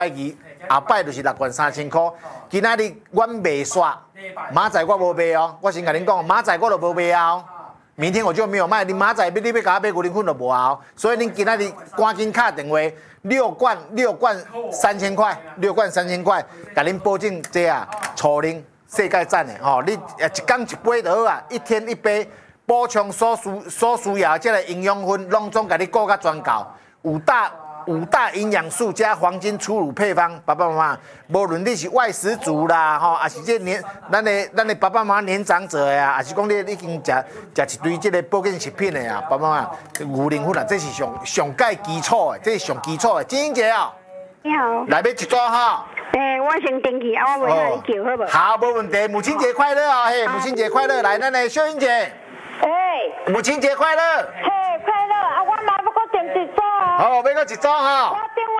拜二后摆就是6万3000块。今仔日阮卖煞，明仔我无卖哦。我先甲恁讲，明仔我就无卖哦。明天我就没有卖，你明仔你要甲我买牛奶粉就无啊。所以恁今仔日赶紧打电话，6罐3000块，6罐3000块，甲恁保证这啊，初啉世界赞的吼。你一天一杯就好啊，一天一杯，补充所需要这个营养分，拢总甲你顾甲全够，五大营养素加黄金初乳配方，爸爸妈妈，无论你是外食族啦，吼，还是这咱的爸爸妈妈年长者呀，还是讲你已经食一堆这个保健食品的啊，爸爸妈妈，牛奶粉啊，这是上盖基础的，这是上基础的。金英姐啊， 你好， 来买一组哈。 我先登记，我袂让你叫好不？ 好，没问题。母亲节快乐啊！嘿，母亲节快乐！来，咱的秀英姐，母亲节快乐！ 嘿，快乐啊！我嘛要搁订一组哦。 好，要搁一组哈。 我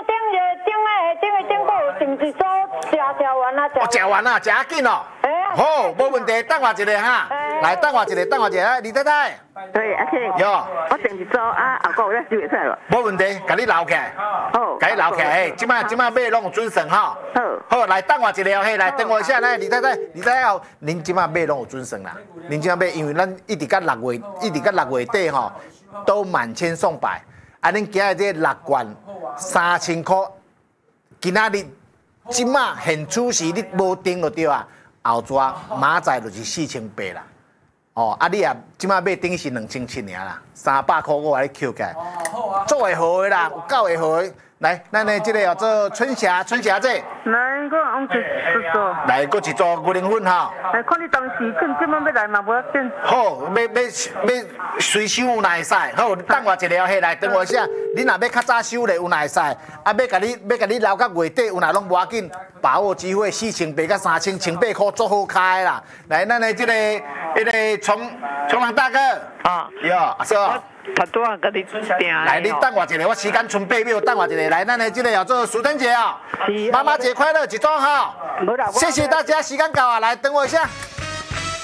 订过有订一组，食完啊， 我食完啦，食要紧哦。好，没问题，等我一下哈。来，等我一下，李太太。 对，阿庆。 哟。 我订一组啊，后个月就会出来了。 没问题，甲你留起来。 好。 甲你留起来，嘿，即摆买拢有准绳哈。 好。 好，来等我一下，嘿，来等我一下，来，李太太哦，恁即摆买拢有准绳啦。恁即摆买，因为咱一直到6月底吼，都满千送百。啊，恁今日这6罐3000块，今仔日即摆现此时你无订就对啊，后抓明仔就是4800啦。哦，啊你啊，即摆买顶是2700尔啦，300块我来扣起来。做会好的啦，有够会好的。来，咱的这个叫做春霞姐。 来，我往一组。 来，搁一组牛奶粉哈。 来，看你当时今晚要来嘛，无要紧。 好，要随收有哪会使？好，等我一下，嘿，来等我一下。你若要较早收咧，有哪会使？啊，要甲你留到月底，有哪拢无要紧。把握机会，4800到3000，1800块做好开啦。来，咱的这个冲浪大哥。 啊。 哟，是哦。 他多少跟你订？ 来，你等我一下，我时间剩8秒，等我一下。来，咱的这个叫做淑珍姐啊，妈妈节快乐，一装哈。谢谢大家，时间到啊，来等我一下。